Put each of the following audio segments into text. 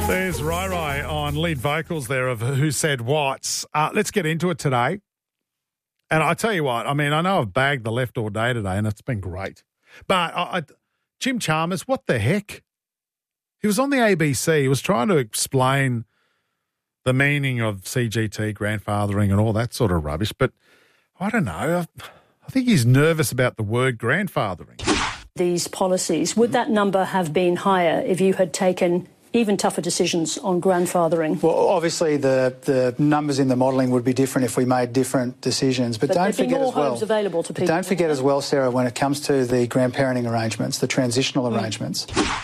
There's Rai on lead vocals there of Who Said What. Let's get into it today. And I tell you what, I mean, I know I've bagged the left all day today and it's been great. But Jim Chalmers, what the heck? He was on the ABC. He was trying to explain the meaning of CGT, grandfathering and all that sort of rubbish. But I don't know. I think he's nervous about the word grandfathering. These policies, would that number have been higher if you had taken even tougher decisions on grandfathering? Well, obviously the numbers in the modelling would be different if we made different decisions. But don't forget more as well. homes available to people. Don't forget as well, Sarah, when it comes to the grandparenting arrangements, the transitional arrangements.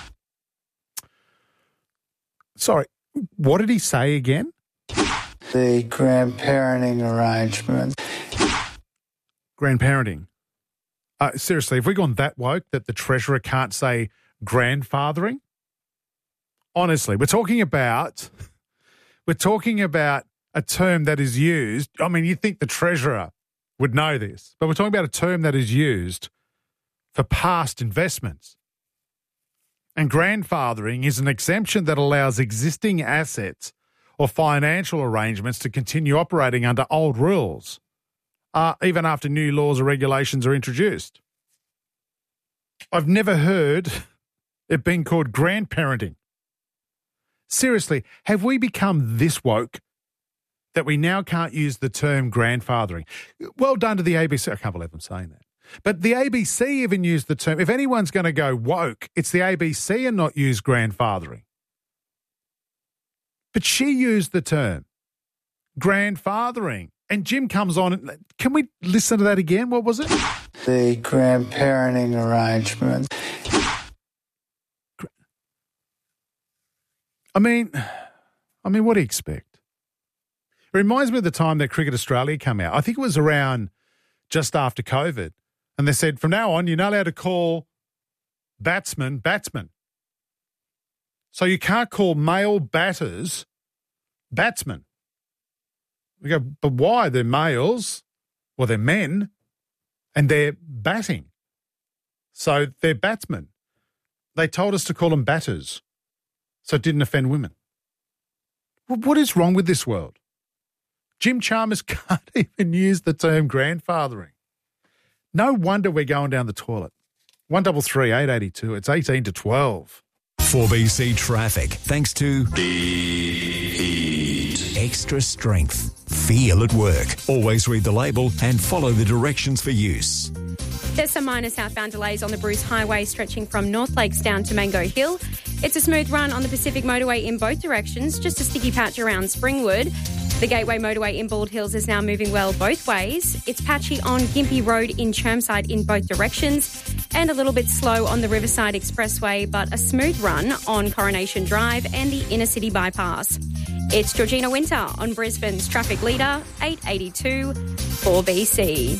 Sorry, what did he say again? The grandparenting arrangements. Grandparenting. Seriously, have we gone that woke that the Treasurer can't say grandfathering? Honestly, we're talking about a term that is used. I mean, you'd think the Treasurer would know this, but we're talking about a term that is used for past investments. And grandfathering is an exemption that allows existing assets or financial arrangements to continue operating under old rules, even after new laws or regulations are introduced. I've never heard it being called grandparenting. Seriously, have we become this woke that we now can't use the term grandfathering? Well done to the ABC. I can't believe I'm saying that. But the ABC even used the term. If anyone's going to go woke, it's the ABC and not use grandfathering. But she used the term grandfathering. And Jim comes on. Can we listen to that again? What was it? The grandparenting arrangements. I mean, what do you expect? It reminds me of the time that Cricket Australia came out. I think it was around just after COVID. And they said, from now on, you're not allowed to call batsmen. So you can't call male batters batsmen. We go, but why? They're males, or they're men, and they're batting. So they're batsmen. They told us to call them batters, so it didn't offend women. Well, what is wrong with this world? Jim Chalmers can't even use the term grandfathering. No wonder we're going down the toilet. 133 882. It's 18 to 12. 4BC traffic, thanks to Extra Strength. Feel at work. Always read the label and follow the directions for use. There's some minor southbound delays on the Bruce Highway stretching from North Lakes down to Mango Hill. It's a smooth run on the Pacific Motorway in both directions, just a sticky patch around Springwood. The Gateway Motorway in Bald Hills is now moving well both ways. It's patchy on Gympie Road in Chermside in both directions and a little bit slow on the Riverside Expressway, but a smooth run on Coronation Drive and the Inner City Bypass. It's Georgina Winter on Brisbane's Traffic Leader, 882 4BC.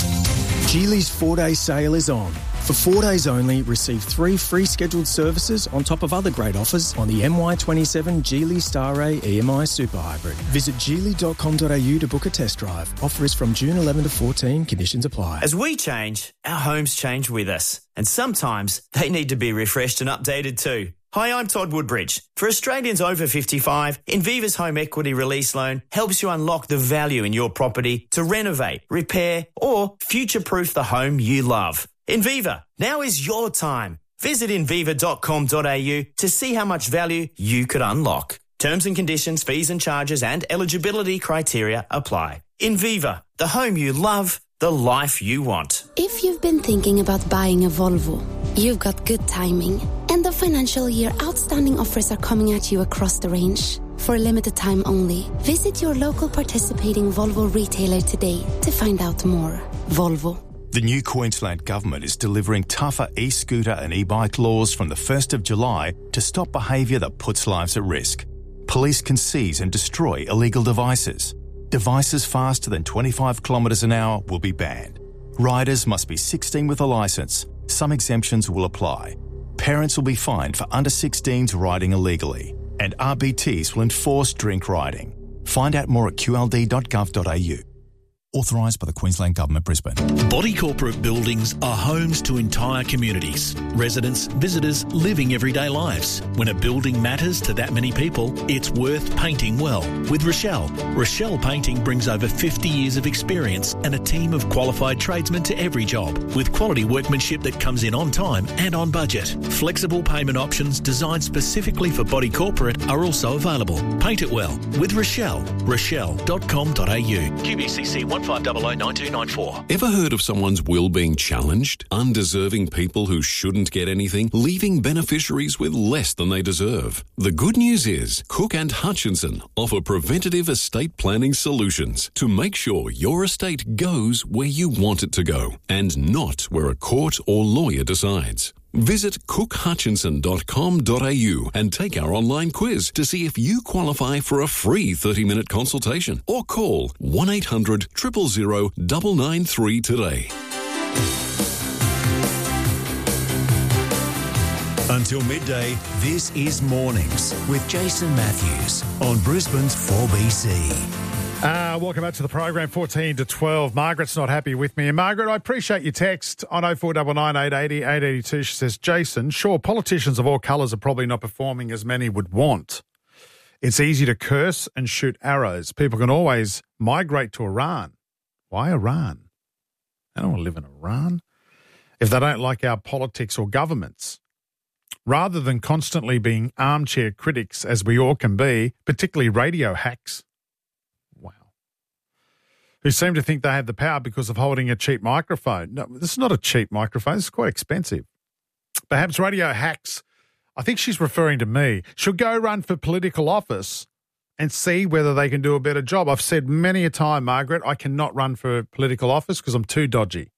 Geely's 4-day sale is on. For 4 days only, receive 3 free scheduled services on top of other great offers on the MY27 Geely Starray EMI Super Hybrid. Visit geely.com.au to book a test drive. Offer is from June 11 to 14. Conditions apply. As we change, our homes change with us. And sometimes they need to be refreshed and updated too. Hi, I'm Todd Woodbridge. For Australians over 55, Inviva's Home Equity Release Loan helps you unlock the value in your property to renovate, repair or future-proof the home you love. Inviva, now is your time. Visit inviva.com.au to see how much value you could unlock. Terms and conditions, fees and charges and eligibility criteria apply. Inviva, the home you love, the life you want. If you've been thinking about buying a Volvo, you've got good timing. End of financial year outstanding offers are coming at you across the range. For a limited time only, visit your local participating Volvo retailer today to find out more. Volvo. The new Queensland Government is delivering tougher e-scooter and e-bike laws from the 1st of July to stop behaviour that puts lives at risk. Police can seize and destroy illegal devices. Devices faster than 25 kilometres an hour will be banned. Riders must be 16 with a licence. Some exemptions will apply. Parents will be fined for under 16s riding illegally. And RBTs will enforce drink riding. Find out more at qld.gov.au. Authorised by the Queensland Government, Brisbane. Body corporate buildings are homes to entire communities. Residents, visitors, living everyday lives. When a building matters to that many people, it's worth painting well. With Rochelle. Rochelle Painting brings over 50 years of experience and a team of qualified tradesmen to every job, with quality workmanship that comes in on time and on budget. Flexible payment options designed specifically for body corporate are also available. Paint it well with Rochelle. Rochelle.com.au. QBCC 15009294. Ever heard of someone's will being challenged? Undeserving people who shouldn't get anything, leaving beneficiaries with less than they deserve. The good news is Cook and Hutchinson offer preventative estate planning solutions to make sure your estate goes where you want it to go and not where a court or lawyer decides. Visit cookhutchinson.com.au and take our online quiz to see if you qualify for a free 30-minute consultation, or call 1800 000 993 today. Until midday, this is Mornings with Jason Matthews on Brisbane's 4BC. Welcome back to the program, 14 to 12. Margaret's not happy with me. And Margaret, I appreciate your text on 0499 880 882. She says, Jason, sure, politicians of all colours are probably not performing as many would want. It's easy to curse and shoot arrows. People can always migrate to Iran. Why Iran? I don't want to live in Iran. If they don't like our politics or governments. Rather than constantly being armchair critics, as we all can be, particularly radio hacks, who seem to think they have the power because of holding a cheap microphone. No, this is not a cheap microphone. It's quite expensive. Perhaps radio hacks, I think she's referring to me, should go run for political office and see whether they can do a better job. I've said many a time, Margaret, I cannot run for political office because I'm too dodgy.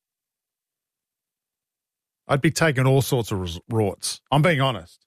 I'd be taking all sorts of rorts. I'm being honest.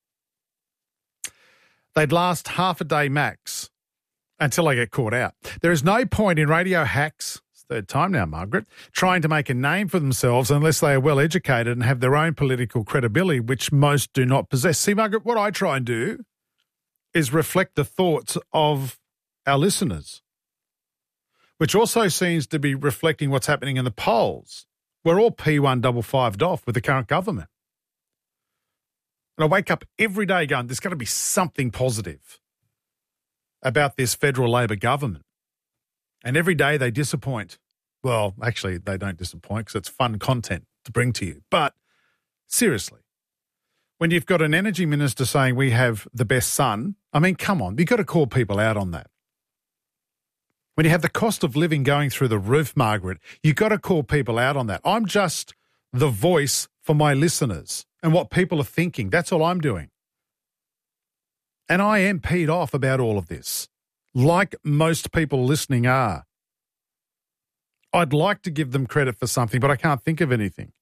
They'd last half a day max. Until I get caught out. There is no point in radio hacks, it's third time now, Margaret, trying to make a name for themselves unless they are well educated and have their own political credibility, which most do not possess. See, Margaret, what I try and do is reflect the thoughts of our listeners, which also seems to be reflecting what's happening in the polls. We're all P155'd off with the current government. And I wake up every day going, there's got to be something positive about this federal Labor government. And every day they disappoint. Well, actually, they don't disappoint because it's fun content to bring to you. But seriously, when you've got an energy minister saying we have the best sun, I mean, come on, you've got to call people out on that. When you have the cost of living going through the roof, Margaret, you've got to call people out on that. I'm just the voice for my listeners and what people are thinking. That's all I'm doing. And I am peed off about all of this, like most people listening are. I'd like to give them credit for something, but I can't think of anything.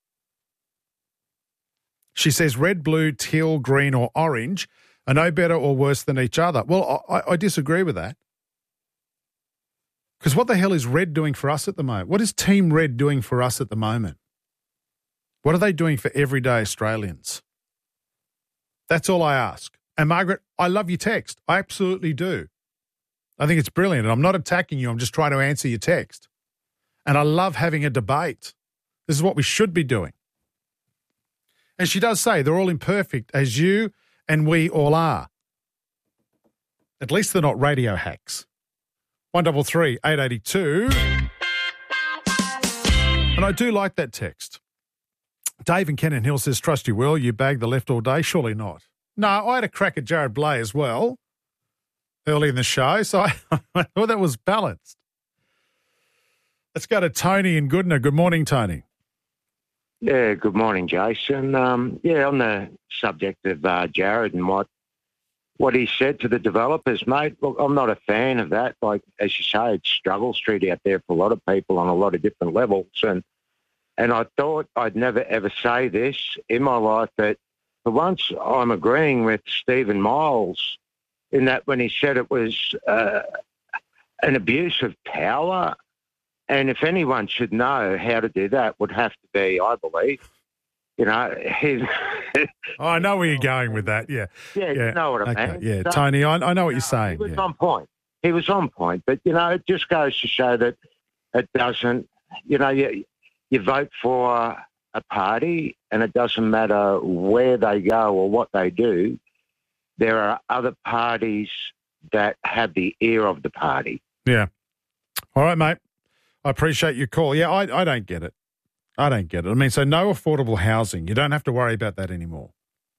She says red, blue, teal, green or orange are no better or worse than each other. Well, I disagree with that. Because what the hell is red doing for us at the moment? What is Team Red doing for us at the moment? What are they doing for everyday Australians? That's all I ask. And Margaret, I love your text. I absolutely do. I think it's brilliant. And I'm not attacking you. I'm just trying to answer your text. And I love having a debate. This is what we should be doing. And she does say they're all imperfect, as you and we all are. At least they're not radio hacks. 133 882. And I do like that text. Dave in Kennan Hill says, trust you will, you bag the left all day. Surely not. No, I had a crack at Jared Blay as well early in the show, so I thought that was balanced. Let's go to Tony in Goodna. Good morning, Tony. Yeah, good morning, Jason. On the subject of Jared and what he said to the developers, mate, look, I'm not a fan of that. Like, as you say, it's struggle street out there for a lot of people on a lot of different levels. And I thought I'd never, ever say this in my life, but for once I'm agreeing with Stephen Miles in that when he said it was an abuse of power. And if anyone should know how to do that, would have to be, I believe, I know where you're going with that, yeah. Yeah, you know what I mean. Yeah, so, Tony, I know what you're saying. He was on point. He was on point. But, it just goes to show that it doesn't, you vote for a party and it doesn't matter where they go or what they do. There are other parties that have the ear of the party. Yeah. All right, mate. I appreciate your call. Yeah, I don't get it. I don't get it. I mean, so no affordable housing. You don't have to worry about that anymore.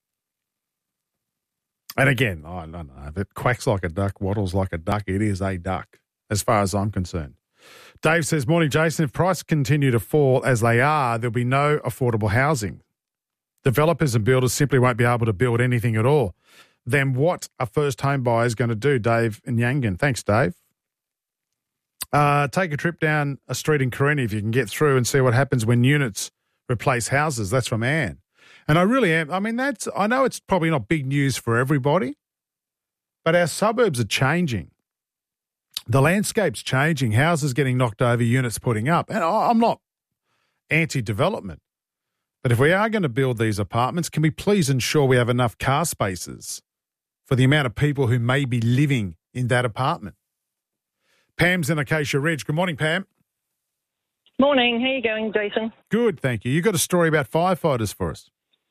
And again, I don't know. If it quacks like a duck, waddles like a duck, it is a duck, as far as I'm concerned. Dave says, morning, Jason. If prices continue to fall as they are, there'll be no affordable housing. Developers and builders simply won't be able to build anything at all. Then what are first home buyers going to do, Dave and Yangon? Thanks, Dave. Take a trip down a street in Carina if you can get through and see what happens when units replace houses. That's from Anne. And I really am. I mean, I know it's probably not big news for everybody, but our suburbs are changing. The landscape's changing. Houses getting knocked over, units putting up. And I'm not anti-development. But if we are going to build these apartments, can we please ensure we have enough car spaces for the amount of people who may be living in that apartment? Pam's in Acacia Ridge. Good morning, Pam. Morning. How are you going, Jason? Good, thank you. You got a story about firefighters for us?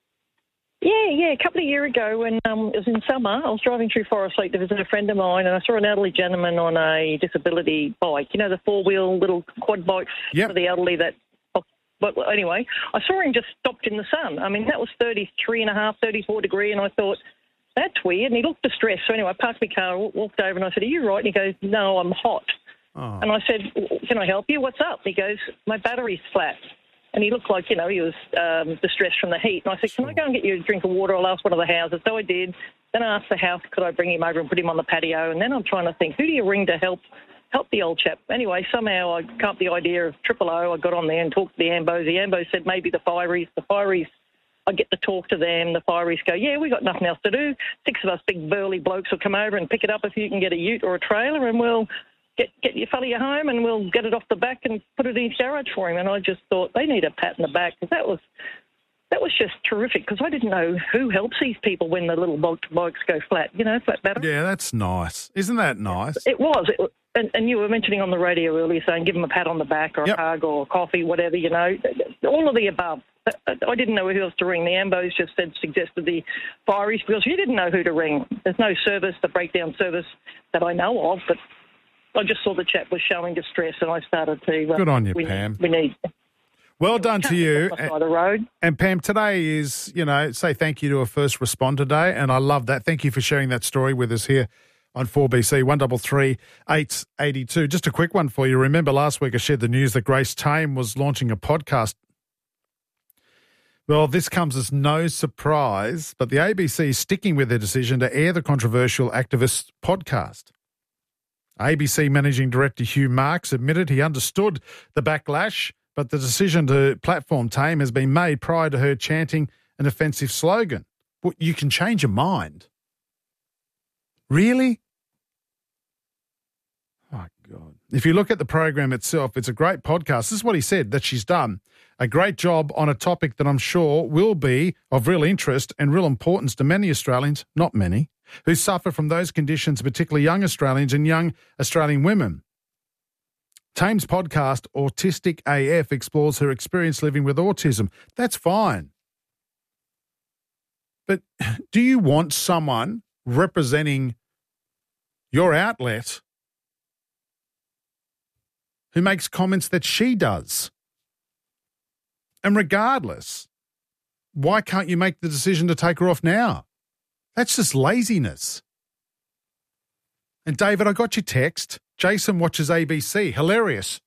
Yeah. A couple of years ago when it was in summer, I was driving through Forest Lake to visit a friend of mine, and I saw an elderly gentleman on a disability bike. You know, the four-wheel little quad bikes for the elderly that... But anyway, I saw him just stopped in the sun. I mean, that was 33.5, 34 degree, and I thought, that's weird. And he looked distressed. So anyway, I parked my car, walked over, and I said, are you right? And he goes, no, I'm hot. Oh. And I said, can I help you? What's up? And he goes, my battery's flat. And he looked like, he was distressed from the heat. And I said, can I go and get you a drink of water? I'll ask one of the houses. So I did. Then I asked the house, could I bring him over and put him on the patio? And then I'm trying to think, who do you ring to help the old chap? Anyway, somehow I come up the idea of O. I got on there and talked to the Ambos. The Ambos said maybe the Fireys. The Fireys, I get to talk to them. The Fireys go, yeah, we got nothing else to do. 6 of us big burly blokes will come over and pick it up if you can get a ute or a trailer, and we'll get your fella home and we'll get it off the back and put it in his garage for him. And I just thought they need a pat in the back, because that was just terrific, because I didn't know who helps these people when the little bikes go flat, flat battery. Yeah, that's nice. Isn't that nice? It was. And you were mentioning on the radio earlier saying give them a pat on the back or a hug or coffee, whatever, all of the above. I didn't know who else to ring. The Ambos just suggested the Fireys, because you didn't know who to ring. There's no service, the breakdown service that I know of, but I just saw the chap was showing distress, and I started to... Good on you, Pam. We need... Well done to you. By the road. And Pam, today is, say thank you to a first responder day, and I love that. Thank you for sharing that story with us here on 4BC, 133 882. Just a quick one for you. Remember last week I shared the news that Grace Tame was launching a podcast. Well, this comes as no surprise, but the ABC is sticking with their decision to air the controversial activist podcast. ABC Managing Director Hugh Marks admitted he understood the backlash, but the decision to platform Tame has been made prior to her chanting an offensive slogan. Well, you can change your mind. Really? Oh, God. If you look at the program itself, it's a great podcast. This is what he said, that she's done a great job on a topic that I'm sure will be of real interest and real importance to many Australians, not many, who suffer from those conditions, particularly young Australians and young Australian women. Tame's podcast, Autistic AF, explores her experience living with autism. That's fine. But do you want someone representing your outlet who makes comments that she does? And regardless, why can't you make the decision to take her off now? That's just laziness. And David, I got your text. Jason watches ABC. Hilarious.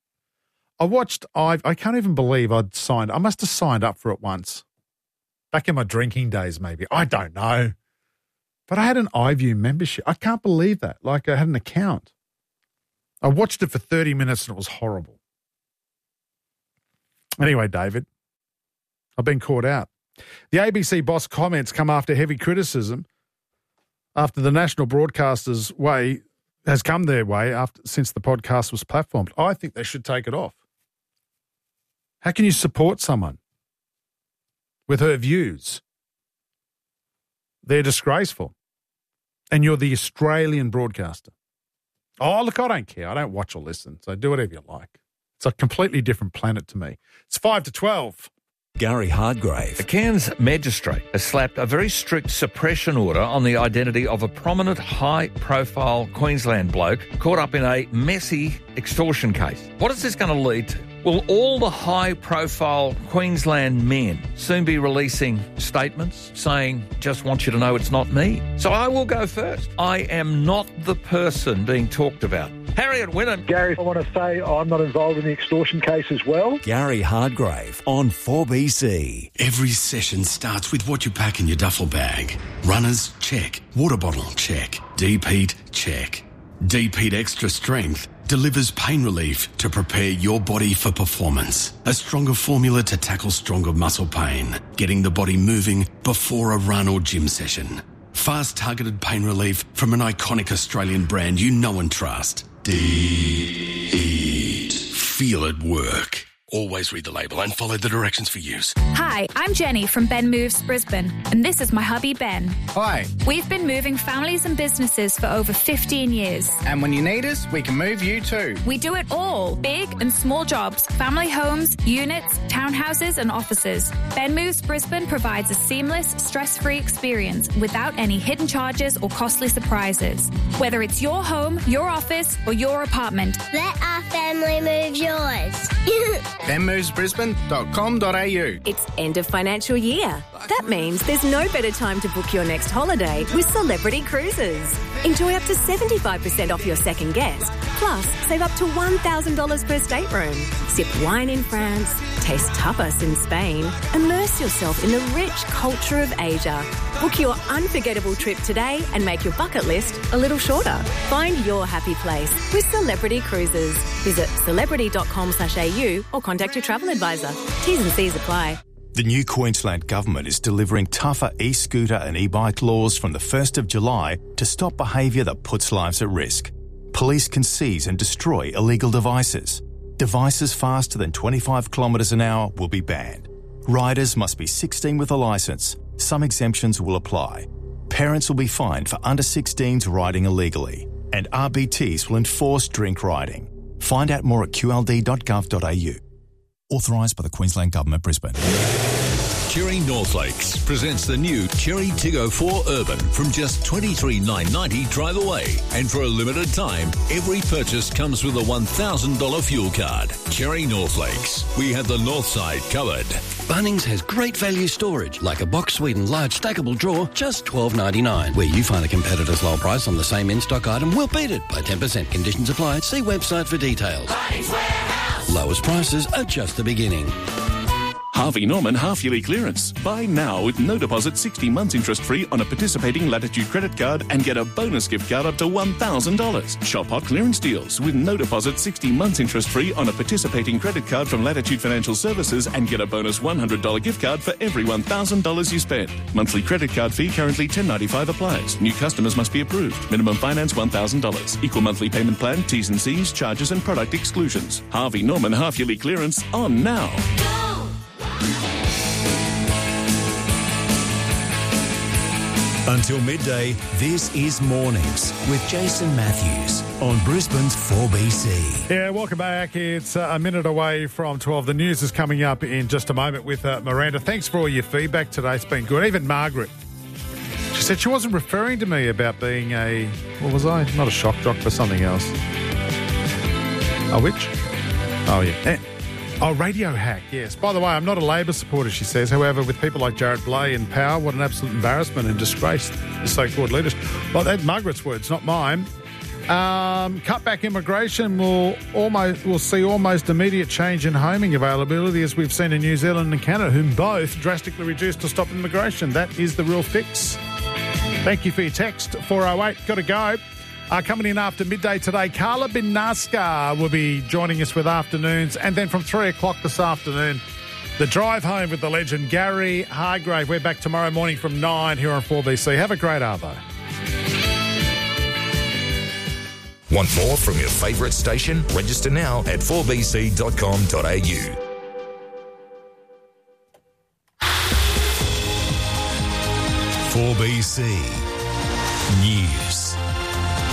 I can't even believe I must have signed up for it once. Back in my drinking days, maybe. I don't know. But I had an iView membership. I can't believe that. I had an account. I watched it for 30 minutes and it was horrible. Anyway, David, I've been caught out. The ABC boss comments come after heavy criticism after the national broadcaster's way has come their way since the podcast was platformed. I think they should take it off. How can you support someone with her views? They're disgraceful. And you're the Australian broadcaster. Oh, look, I don't care. I don't watch or listen, so do whatever you like. It's a completely different planet to me. It's 5 to 12. Gary Hardgrave. A Cairns magistrate has slapped a very strict suppression order on the identity of a prominent high-profile Queensland bloke caught up in a messy extortion case. What is this going to lead to? Will all the high-profile Queensland men soon be releasing statements saying, just want you to know it's not me? So I will go first. I am not the person being talked about. Harriet Winham. Gary, I want to say I'm not involved in the extortion case as well. Gary Hardgrave on 4BC. Every session starts with what you pack in your duffel bag. Runners, check. Water bottle, check. Deep heat, check. Deep Heat Extra Strength delivers pain relief to prepare your body for performance. A stronger formula to tackle stronger muscle pain, getting the body moving before a run or gym session. Fast targeted pain relief from an iconic Australian brand you know and trust. Deep. Feel it work. Always read the label and follow the directions for use. Hi, I'm Jenny from Ben Moves Brisbane, and this is my hubby Ben. Hi. We've been moving families and businesses for over 15 years. And when you need us, we can move you too. We do it all, big and small jobs, family homes, units, townhouses and offices. Ben Moves Brisbane provides a seamless, stress-free experience without any hidden charges or costly surprises. Whether it's your home, your office or your apartment. Let our family move yours. benmovesbrisbane.com.au. It's end of financial year. That means there's no better time to book your next holiday with Celebrity Cruises. Enjoy up to 75% off your second guest. Plus, save up to $1,000 per stateroom. Sip wine in France, taste tapas in Spain, immerse yourself in the rich culture of Asia. Book your unforgettable trip today and make your bucket list a little shorter. Find your happy place with Celebrity Cruises. Visit celebrity.com/au or contact your travel advisor. T's and C's apply. The new Queensland Government is delivering tougher e-scooter and e-bike laws from the 1st of July to stop behaviour that puts lives at risk. Police can seize and destroy illegal devices. Devices faster than 25 kilometres an hour will be banned. Riders must be 16 with a licence. Some exemptions will apply. Parents will be fined for under 16s riding illegally. And RBTs will enforce drink riding. Find out more at qld.gov.au. Authorised by the Queensland Government, Brisbane. Cherry North Lakes presents the new Cherry Tiggo 4 Urban from just $23,990 drive away. And for a limited time, every purchase comes with a $1,000 fuel card. Cherry North Lakes. We have the north side covered. Bunnings has great value storage, like a box Sweden large stackable drawer, just $12.99. Where you find a competitor's low price on the same in-stock item, we'll beat it by 10%. Conditions apply. See website for details. Bunnings Warehouse. Lowest prices are just the beginning. Harvey Norman half-yearly clearance. Buy now with no deposit, 60 months interest-free on a participating Latitude credit card and get a bonus gift card up to $1,000. Shop hot clearance deals with no deposit, 60 months interest-free on a participating credit card from Latitude Financial Services and get a bonus $100 gift card for every $1,000 you spend. Monthly credit card fee currently $10.95 applies. New customers must be approved. Minimum finance $1,000. Equal monthly payment plan, T's and C's, charges and product exclusions. Harvey Norman half-yearly clearance on now. Until midday, this is Mornings with Jason Matthews on Brisbane's 4BC. Yeah, welcome back. It's a minute away from 12. The news is coming up in just a moment with Miranda. Thanks for all your feedback today. It's been good. Even Margaret, she said she wasn't referring to me about being a, what was I? Not a shock jock, but something else. A witch? Oh, yeah. Oh, radio hack, yes. By the way, I'm not a Labor supporter, she says. However, with people like Jared Blay in power, what an absolute embarrassment and disgrace the so-called leaders. Well, that's Margaret's words, not mine. Cutback immigration will see almost immediate change in homing availability, as we've seen in New Zealand and Canada, whom both drastically reduced to stop immigration. That is the real fix. Thank you for your text, 408. Got to go. Coming in after midday today, Carla bin Nascar will be joining us with afternoons. And then from 3 o'clock this afternoon, the drive home with the legend Gary Hardgrave. We're back tomorrow morning from 9 here on 4BC. Have a great arvo. Want more from your favourite station? Register now at 4bc.com.au. BC News.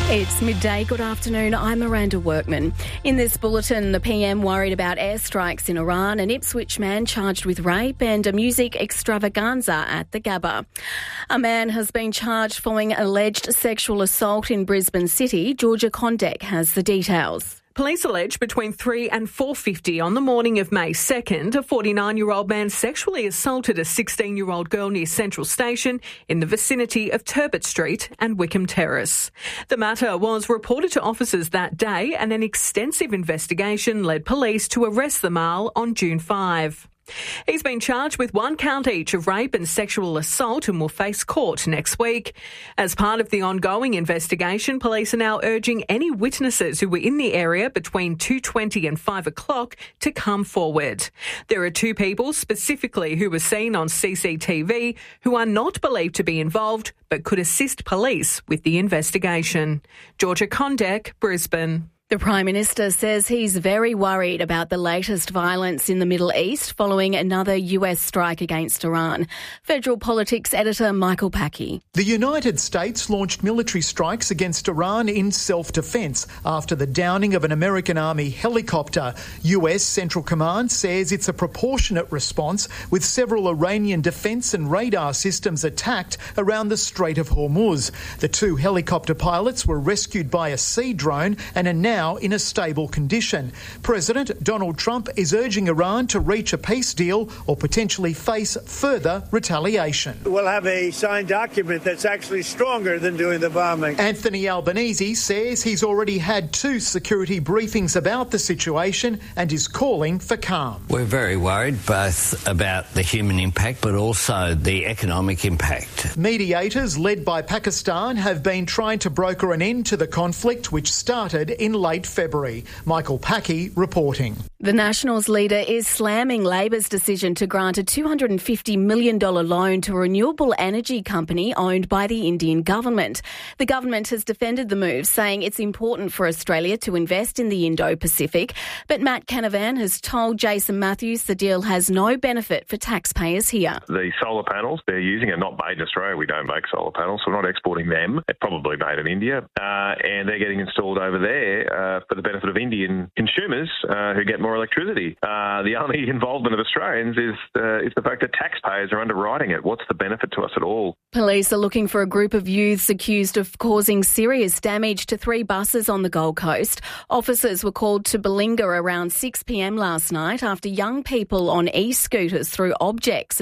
It's midday. Good afternoon. I'm Miranda Workman. In this bulletin, the PM worried about airstrikes in Iran, an Ipswich man charged with rape, and a music extravaganza at the Gabba. A man has been charged following alleged sexual assault in Brisbane City. Georgia Condek has the details. Police allege between 3 and 4:50 on the morning of May 2nd, a 49-year-old man sexually assaulted a 16-year-old girl near Central Station in the vicinity of Turbot Street and Wickham Terrace. The matter was reported to officers that day, and an extensive investigation led police to arrest the male on June 5. He's been charged with 1 count each of rape and sexual assault and will face court next week. As part of the ongoing investigation, police are now urging any witnesses who were in the area between 2:20 and 5 o'clock to come forward. There are 2 people specifically who were seen on CCTV who are not believed to be involved but could assist police with the investigation. Georgia Condek, Brisbane. The Prime Minister says he's very worried about the latest violence in the Middle East following another US strike against Iran. Federal Politics Editor Michael Packey. The United States launched military strikes against Iran in self-defence after the downing of an American Army helicopter. US Central Command says it's a proportionate response, with several Iranian defence and radar systems attacked around the Strait of Hormuz. The 2 helicopter pilots were rescued by a sea drone and are now in a stable condition. President Donald Trump is urging Iran to reach a peace deal or potentially face further retaliation. We'll have a signed document that's actually stronger than doing the bombing. Anthony Albanese says he's already had 2 security briefings about the situation and is calling for calm. We're very worried both about the human impact but also the economic impact. Mediators led by Pakistan have been trying to broker an end to the conflict, which started in late February. Michael Packey reporting. The Nationals leader is slamming Labor's decision to grant a $250 million loan to a renewable energy company owned by the Indian government. The government has defended the move, saying it's important for Australia to invest in the Indo-Pacific. But Matt Canavan has told Jason Matthews the deal has no benefit for taxpayers here. The solar panels they're using are not made in Australia. We don't make solar panels, so we're not exporting them. They're probably made in India, and they're getting installed over there for the benefit of Indian consumers who get more electricity. The only involvement of Australians is the fact that taxpayers are underwriting it. What's the benefit to us at all? Police are looking for a group of youths accused of causing serious damage to 3 buses on the Gold Coast. Officers were called to Balinga around 6 p.m. last night after young people on e-scooters threw objects